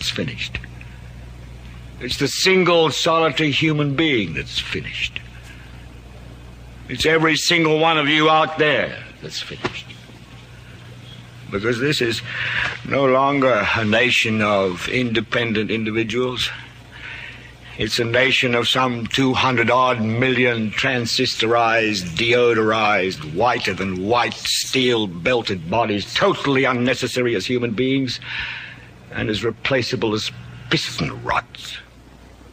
that's finished. It's the single, solitary human being that's finished. It's every single one of you out there that's finished. Because this is no longer a nation of independent individuals. It's a nation of some 200-odd million transistorized, deodorized, whiter than white, steel-belted bodies, totally unnecessary as human beings and as replaceable as piston rods.